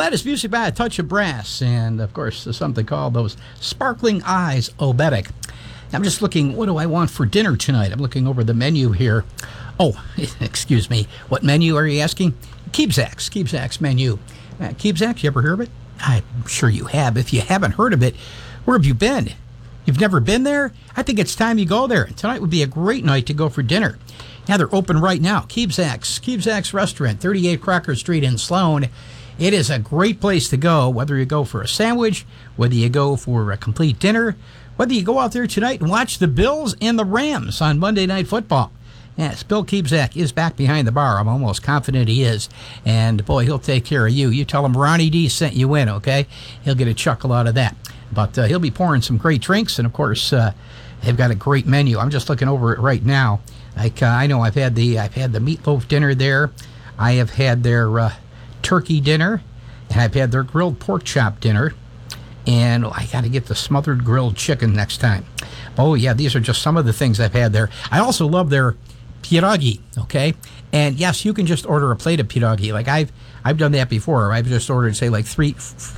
that is music by A Touch of Brass, and of course, something called those Sparkling Eyes Obetic. I'm just looking, what do I want for dinner tonight? I'm looking over the menu here. Oh, excuse me. What menu are you asking? Keebzak's menu. Keebzak, you ever heard of it? I'm sure you have. If you haven't heard of it, where have you been? You've never been there? I think it's time you go there. Tonight would be a great night to go for dinner. Yeah, they're open right now. Keebzak's Restaurant, 38 Crocker Street in Sloan. It is a great place to go, whether you go for a sandwich, whether you go for a complete dinner, whether you go out there tonight and watch the Bills and the Rams on Monday Night Football. Yes, Bill Keebzak is back behind the bar. I'm almost confident he is. And, boy, he'll take care of you. You tell him Ronnie D sent you in, okay? He'll get a chuckle out of that. But he'll be pouring some great drinks. And, of course, they've got a great menu. I'm just looking over it right now. I know I've had the meatloaf dinner there. I have had their turkey dinner. And I've had their grilled pork chop dinner. And I got to get the smothered grilled chicken next time. Oh, yeah, these are just some of the things I've had there. I also love their pierogi, okay? And, yes, you can just order a plate of pierogi. Like, I've done that before. I've just ordered, say, like three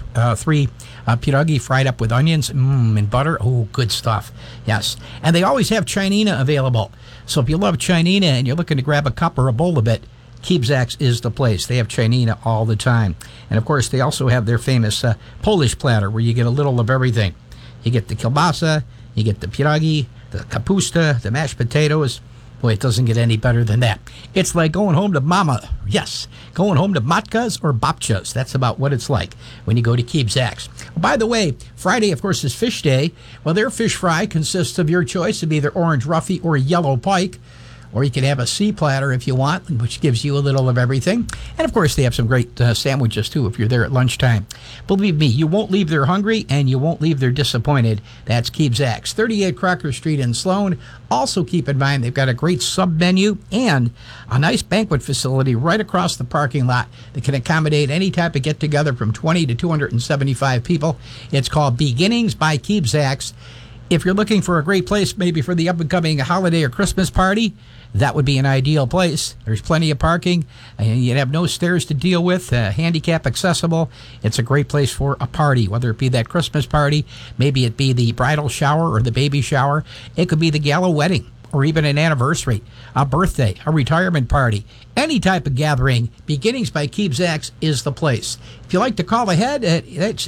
pierogi fried up with onions and butter. Oh, good stuff. Yes. And they always have Chinina available. So if you love Chinina and you're looking to grab a cup or a bowl of it, Keebzak's is the place. They have Chinina all the time. And, of course, they also have their famous Polish platter where you get a little of everything. You get the kielbasa, you get the pierogi, the kapusta, the mashed potatoes. Boy, it doesn't get any better than that. It's like going home to mama. Yes, going home to matkas or babchas. That's about what it's like when you go to Keebzak's. By the way, Friday, of course, is fish day. Well, their fish fry consists of your choice of either orange roughy or yellow pike. Or you can have a sea platter if you want, which gives you a little of everything. And, of course, they have some great sandwiches, too, if you're there at lunchtime. Believe me, you won't leave there hungry, and you won't leave there disappointed. That's Keebzak's, 38 Crocker Street in Sloan. Also, keep in mind, they've got a great sub-menu and a nice banquet facility right across the parking lot that can accommodate any type of get-together from 20 to 275 people. It's called Beginnings by Keebzak's. If you're looking for a great place, maybe for the up-and-coming holiday or Christmas party, that would be an ideal place. There's plenty of parking, and you'd have no stairs to deal with, handicap accessible. It's a great place for a party, whether it be that Christmas party, maybe it be the bridal shower or the baby shower. It could be the gala wedding or even an anniversary, a birthday, a retirement party, any type of gathering. Beginnings by Keebzak's is the place. If you like to call ahead, it's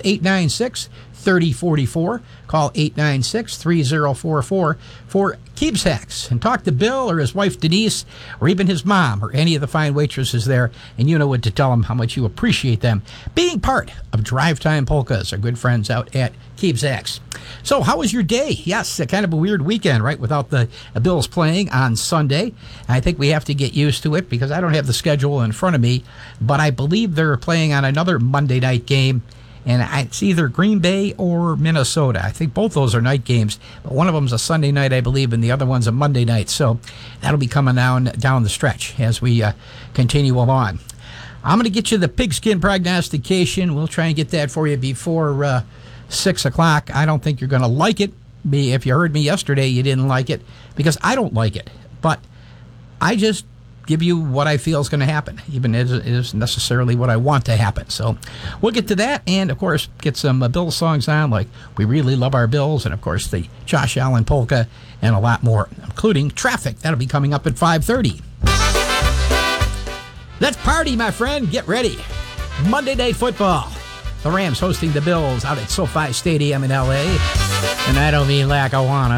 896-3044. Call 896-3044 for Keebzak's and talk to Bill or his wife Denise or even his mom or any of the fine waitresses there, and you know what to tell them, how much you appreciate them being part of Drive Time Polkas, our good friends out at Keebzak's. So how was your day? Yes, kind of a weird weekend, right, without the Bills playing on Sunday. I think we have to get used to it because I don't have the schedule in front of me, but I believe they're playing on another Monday night game. And it's either Green Bay or Minnesota. I think both those are night games. But one of them's a Sunday night, I believe, and the other one's a Monday night. So that'll be coming down the stretch as we continue along. I'm going to get you the pigskin prognostication. We'll try and get that for you before 6 o'clock. I don't think you're going to like it. If you heard me yesterday, you didn't like it because I don't like it. But I just give you what I feel is going to happen, even if it isn't necessarily what I want to happen. So we'll get to that and, of course, get some Bills songs on, like We Really Love Our Bills, and, of course, the Josh Allen polka, and a lot more, including Traffic. That'll be coming up at 5:30. Let's party, my friend. Get ready. Monday Night Football. The Rams hosting the Bills out at SoFi Stadium in L.A., and I don't mean Lackawanna.